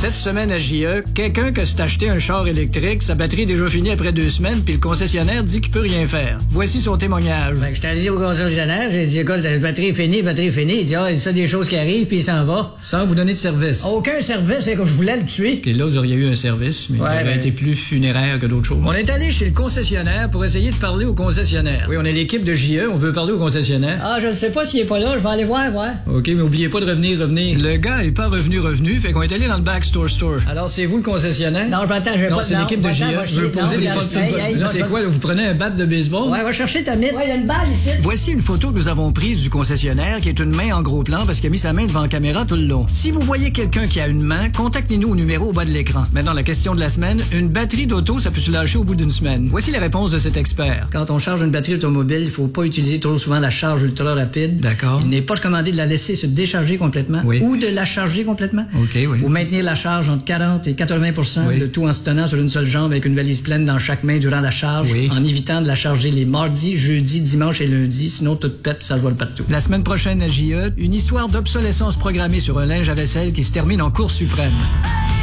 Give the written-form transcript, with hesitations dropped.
Cette semaine à JE, quelqu'un qui s'est acheté un char électrique, sa batterie est déjà finie après 2 semaines, puis le concessionnaire dit qu'il peut rien faire. Voici son témoignage. Ben, j'étais allé au concessionnaire, j'ai dit, écoute, la batterie est finie. Il dit, il dit ça des choses qui arrivent, puis il s'en va. Sans vous donner de service. Aucun service, c'est que je voulais le tuer. Puis là, vous auriez eu un service, mais il aurait été plus funéraire que d'autres choses. On est allé chez le concessionnaire pour essayer de parler au concessionnaire. Oui, on est l'équipe de JE, on veut parler au concessionnaire. Ah, je ne sais pas s'il est pas là, je vais aller voir. OK, mais oubliez pas de revenir. Le gars est pas revenu, fait qu'on est allé dans le backstore store. Alors, c'est vous le concessionnaire? Non, je vais pas... c'est l'équipe de JE. Je veux poser des questions. Là, c'est quoi? Vous prenez un bat de baseball? Ouais, va chercher ta mythe. Ouais, il y a une balle ici. Voici une photo que nous avons prise du concessionnaire qui est une main en gros plan parce qu'il a mis sa main devant la caméra tout le long. Si vous voyez quelqu'un qui a une main, contactez-nous au numéro au bas de l'écran. Maintenant, la question de la semaine, une batterie d'auto, ça peut se lâcher au bout d'une semaine. Voici les réponses de cet expert. Quand on charge une batterie automobile, il faut pas utiliser trop souvent la charge ultra rapide. D'accord. Il n'est pas recommandé de la laisser se décharger complètement ou de la charger complètement. OK, oui. Faut maintenir la charge entre 40 et 80%, le tout en se tenant sur une seule jambe avec une valise pleine dans chaque main durant la charge, en évitant de la charger les mardis, jeudis, dimanches et lundis, sinon tout pète, ça vole partout. La semaine prochaine à JE, une histoire d'obsolescence programmée sur un linge à vaisselle qui se termine en Cour suprême.